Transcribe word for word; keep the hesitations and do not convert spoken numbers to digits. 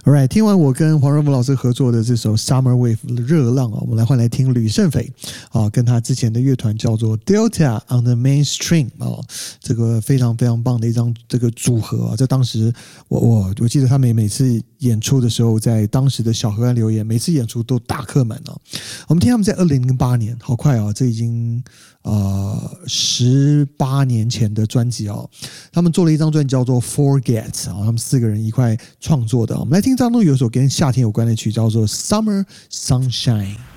All right， 听完我跟黄仁甫老师合作的这首 Summer Wave 热浪啊，我们来换来听吕胜斐啊，跟他之前的乐团叫做 Delta on the Mainstream 啊，这个非常非常棒的一张这个组合啊，在当时我我我记得他们每次演出的时候，在当时的小河岸留言，每次演出都大客满啊。我们听他们在二零零八年，好快啊，这已经呃十八年前的专辑啊，他们做了一张专辑叫做 Forget 啊，他们四个人一块创作的。我们来听当中有一首跟夏天有关的曲，叫做 Summer Sunshine。